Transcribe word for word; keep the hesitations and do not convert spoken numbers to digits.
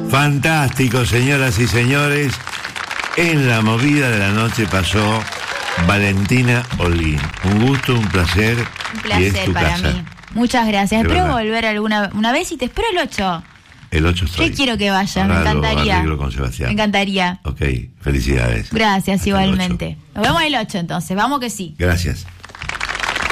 Fantástico, señoras y señores. En la movida de la noche pasó Valentina Olguín. Un gusto, un placer. Un placer y es tu para casa. mí. Muchas gracias. De Espero verdad. volver alguna una vez y te espero el ocho. El ocho estoy. Yo quiero que vayas, me Ahora lo encantaría. arreglo con Sebastián. Me encantaría. Ok, felicidades. Gracias, Hasta el igualmente. ocho. Nos vemos el ocho entonces, vamos que sí. Gracias.